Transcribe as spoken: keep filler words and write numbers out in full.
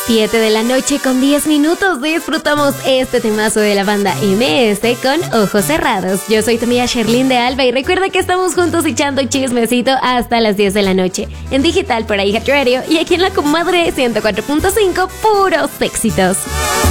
siete de la noche con diez minutos disfrutamos este temazo de la banda eme ese con Ojos Cerrados. Yo soy tu amiga Sherlyn de Alba y recuerda que estamos juntos echando chismecito hasta las diez de la noche. En digital por iHeartRadio y aquí en la comadre ciento cuatro punto cinco, puros éxitos.